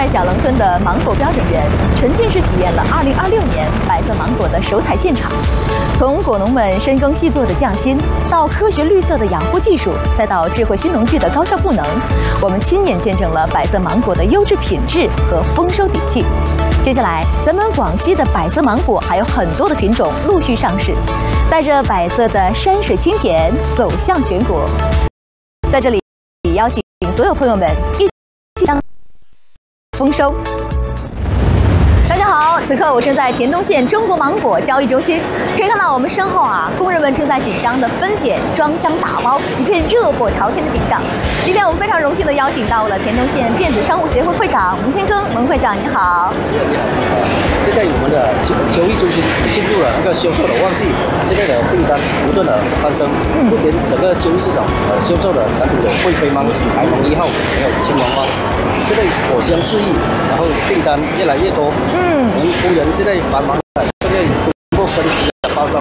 在小棱村的芒果标准园，沉浸式体验了2026年百色芒果的手采现场。从果农们深耕细作的匠心，到科学绿色的养护技术，再到智慧新农具的高效赋能，我们亲眼见证了百色芒果的优质品质和丰收底气。接下来，咱们广西的百色芒果还有很多的品种陆续上市，带着百色的山水清甜走向全国。在这里，邀请所有朋友们一起当丰收。大家好，此刻我正在田东县中国芒果交易中心，可以看到我们身后工人们正在紧张的分拣、装箱、打包，一片热火朝天的景象。今天我们非常荣幸的邀请到了田东县电子商务协会会长蒙天庚，蒙会长你好。 你好。现在我们的交易中心进入了那个销售的旺季，现在的订单不断的攀升。目前整个交易市场销售的产品有惠妃芒、海芒1号，还有青芒芒。现在果香四溢，然后订单越来越多。我们工人现在繁忙的，现在通过分级的包装，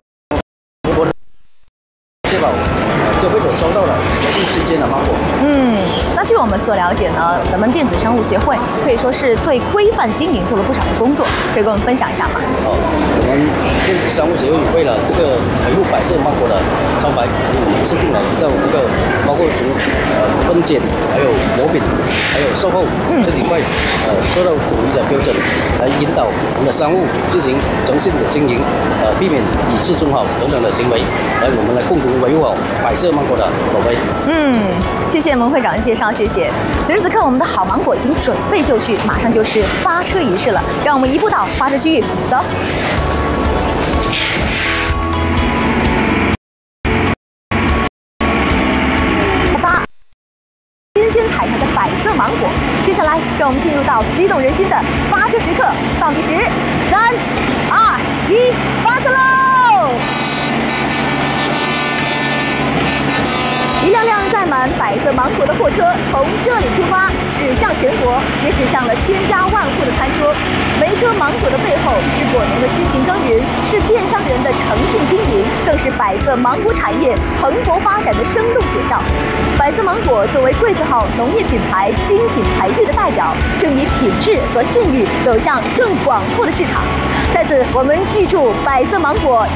确保消费者收到了最新鲜的芒果。 那据我们所了解呢，咱们电子商务协会可以说是对规范经营做了不少的工作，可以跟我们分享一下吗？ 我们电子商务协会为了这个维护百色芒果的招牌，我们制定了一个包括从分拣，还有磨饼，还有售后这几块做到统一的标准，来引导我们的商务进行诚信的经营，避免以次充好等等的行为，来我们来共同维护好百色芒果的口碑。 谢谢蒙会长的介绍，谢谢。此时此刻，我们的好芒果已经准备就绪，马上就是发车仪式了。让我们移步到发车区域，走。新鲜采下的百色芒果，接下来让我们进入到激动人心的发车时刻，倒计时3、2、1，发车喽！一辆辆载满百色芒果的货车从这里出发，驶向全国，也驶向了千家万户的餐桌。每一颗芒果的背后，是果农的辛勤耕耘，是电商人的诚信经营，更是百色芒果产业蓬勃发展的生动写照。百色芒果作为贵字号农业品牌精品培育的代表，正以品质和信誉走向更广阔的市场。在此，我们预祝百色芒果